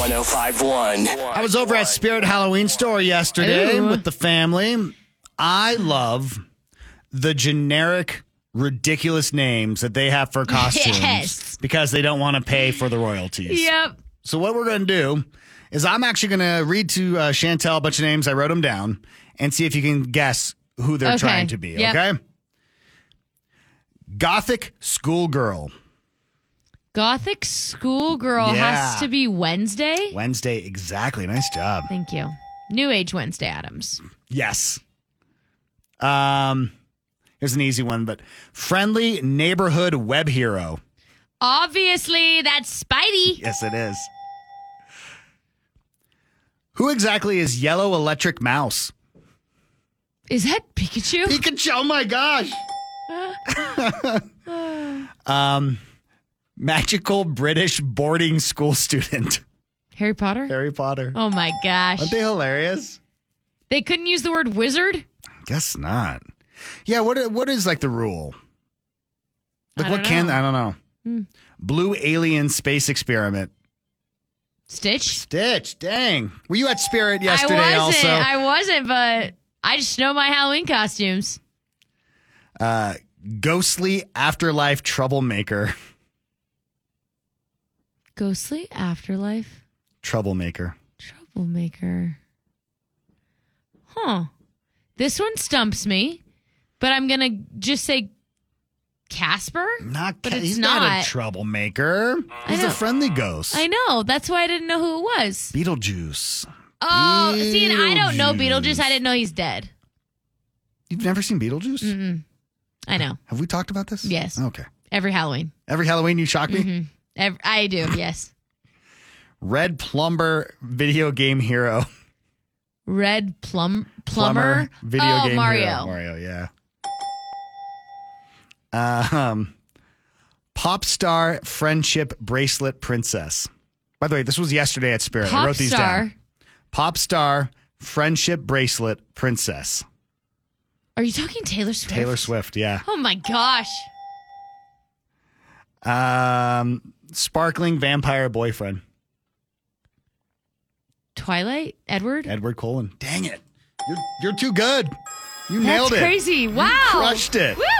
1051. I was over at Spirit Halloween store yesterday with the family. I love the generic, ridiculous names that they have for costumes because they don't want to pay for the royalties. Yep. So what we're going to do is I'm actually going to read to Chantel a bunch of names. I wrote them down and see if you can guess who they're trying to be. Yep. Okay. Gothic schoolgirl. Gothic schoolgirl has to be Wednesday. Wednesday, exactly. Nice job. Thank you. New Age Wednesday Addams. Yes. Here's an easy one, but friendly neighborhood web hero. Obviously, that's Spidey. Yes, it is. Who exactly is Yellow Electric Mouse? Is that Pikachu? Pikachu, oh my gosh. Magical British boarding school student. Harry Potter? Harry Potter. Oh my gosh. Aren't they hilarious? They couldn't use the word wizard? Guess not. Yeah, what is like the rule? Like I don't know. Blue alien space experiment. Stitch, dang. Were you at Spirit yesterday I wasn't, but I just know my Halloween costumes. Ghostly afterlife troublemaker. Ghostly afterlife? Troublemaker. Huh. This one stumps me, but I'm going to just say Casper? He's not a troublemaker. He's a friendly ghost. I know. That's why I didn't know who it was. Beetlejuice. Oh, see, and I don't know Beetlejuice. I didn't know he's dead. You've never seen Beetlejuice? Mm-mm. I know. Have we talked about this? Yes. Okay. Every Halloween. Every Halloween you shock me? Mm-hmm. I do, yes. Red Plumber video game hero. Red plumber video game Mario. Hero. Mario, yeah. Pop star friendship bracelet princess. By the way, this was yesterday at Spirit. I wrote these down. Pop star friendship bracelet princess. Are you talking Taylor Swift? Taylor Swift, yeah. Oh my gosh. Sparkling vampire boyfriend. Twilight? Edward Cullen. Dang it. You're too good. You nailed it. That's crazy. Wow. You crushed it. Woo!